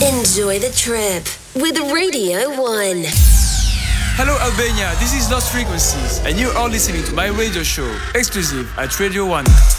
Enjoy the trip with Radio 1. Hello Albania, this is Lost Frequencies and you are listening to my radio show, exclusive at Radio 1.